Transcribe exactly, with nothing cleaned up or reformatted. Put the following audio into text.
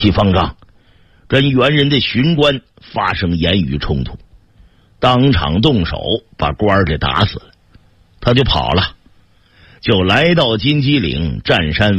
起方丈跟猿人的巡官发生言语冲突，当场动手把官儿给打死了，他就跑了，就来到金鸡岭占山